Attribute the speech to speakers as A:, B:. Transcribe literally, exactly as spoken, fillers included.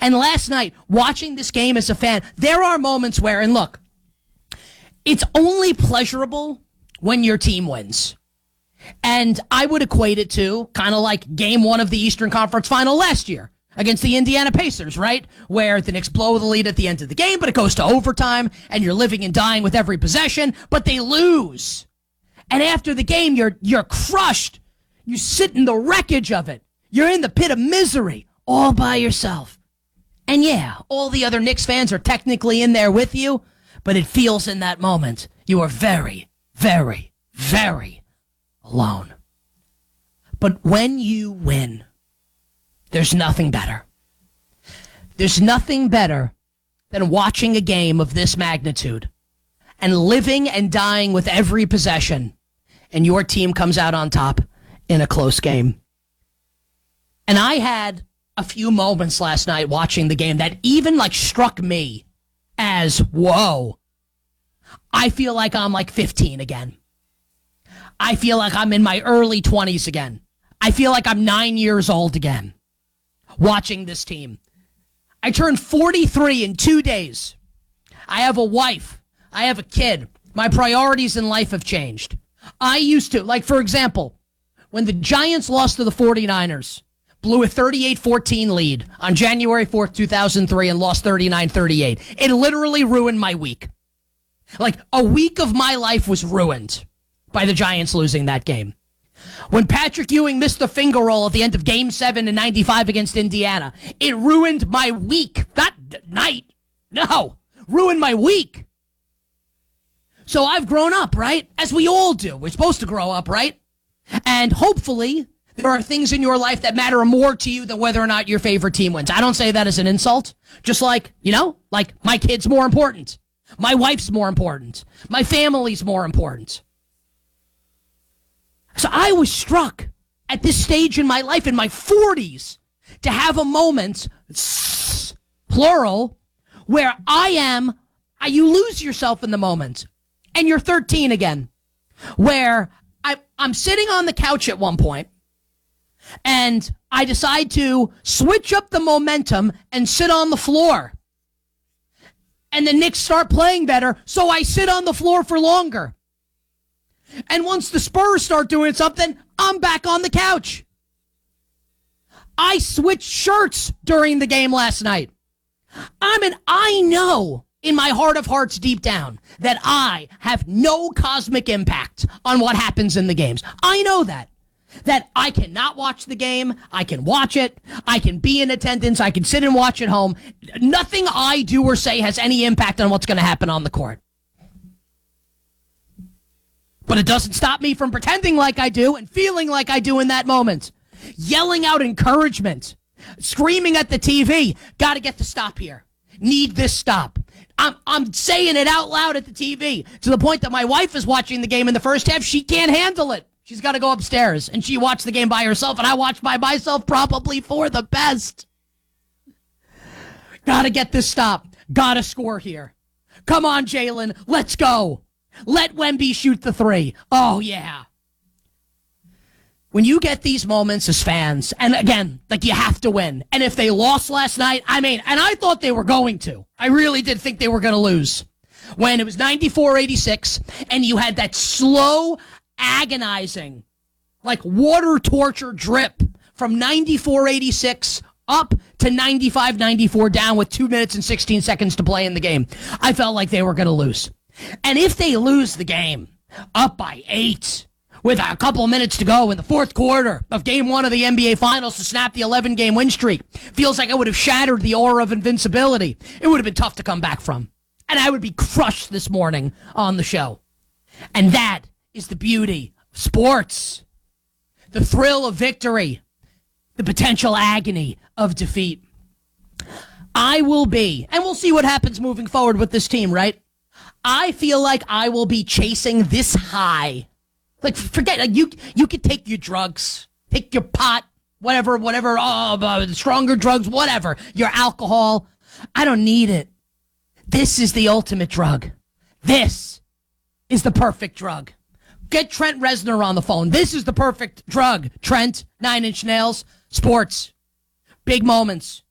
A: And last night, watching this game as a fan, there are moments where, and look, it's only pleasurable when your team wins. And I would equate it to kind of like game one of the Eastern Conference Final last year against the Indiana Pacers, right? Where the Knicks blow the lead at the end of the game, but it goes to overtime, and you're living and dying with every possession, but they lose. And after the game, you're you're crushed. You sit in the wreckage of it. You're in the pit of misery all by yourself. And yeah, all the other Knicks fans are technically in there with you, but it feels in that moment you are very, very, very alone. But when you win, there's nothing better. There's nothing better than watching a game of this magnitude and living and dying with every possession, and your team comes out on top in a close game. And I had a few moments last night watching the game that even like struck me as, whoa, I feel like I'm like fifteen again. I feel like I'm in my early twenties again. I feel like I'm nine years old again watching this team. I turned forty-three in two days. I have a wife. I have a kid. My priorities in life have changed. I used to, like, for example, when the Giants lost to the forty-niners, blew a thirty-eight fourteen lead on January fourth, two thousand three, and lost thirty-nine thirty-eight. It literally ruined my week. Like, a week of my life was ruined by the Giants losing that game. When Patrick Ewing missed the finger roll at the end of Game seven in ninety-five against Indiana, it ruined my week. Not night. No. Ruined my week. So I've grown up, right? As we all do. We're supposed to grow up, right? And hopefully there are things in your life that matter more to you than whether or not your favorite team wins. I don't say that as an insult. Just like, you know, like my kid's more important. My wife's more important. My family's more important. So I was struck at this stage in my life, in my forties, to have a moment, plural, where I am, you lose yourself in the moment, and you're thirteen again, where I, I'm sitting on the couch at one point, and I decide to switch up the momentum and sit on the floor. And the Knicks start playing better, so I sit on the floor for longer. And once the Spurs start doing something, I'm back on the couch. I switched shirts during the game last night. I mean, I know in my heart of hearts deep down that I have no cosmic impact on what happens in the games. I know that. That I cannot watch the game. I can watch it. I can be in attendance. I can sit and watch at home. Nothing I do or say has any impact on what's going to happen on the court. But it doesn't stop me from pretending like I do and feeling like I do in that moment. Yelling out encouragement. Screaming at the T V. Got to get the stop here. Need this stop. I'm, I'm saying it out loud at the T V to the point that my wife is watching the game in the first half. She can't handle it. She's got to go upstairs, and she watched the game by herself, and I watched by myself, probably for the best. Got to get this stop. Got to score here. Come on, Jalen. Let's go. Let Wemby shoot the three. Oh, yeah. When you get these moments as fans, and again, like you have to win. And if they lost last night, I mean, and I thought they were going to. I really did think they were going to lose. When it was ninety-four eighty-six, and you had that slow, agonizing, like water torture drip from ninety-four eighty-six up to ninety-five ninety-four down with two minutes and sixteen seconds to play in the game. I felt like they were going to lose. And if they lose the game up by eight with a couple of minutes to go in the fourth quarter of game one of the N B A Finals to snap the eleven-game win streak, feels like it would have shattered the aura of invincibility. It would have been tough to come back from. And I would be crushed this morning on the show. And that is the beauty of sports. The thrill of victory. The potential agony of defeat. I will be, and we'll see what happens moving forward with this team, right? I feel like I will be chasing this high. Like, forget, like you you could take your drugs, take your pot, whatever, whatever, oh, uh, stronger drugs, whatever, your alcohol. I don't need it. This is the ultimate drug. This is the perfect drug. Get Trent Reznor on the phone. This is the perfect drug. Trent, Nine Inch Nails, sports, big moments,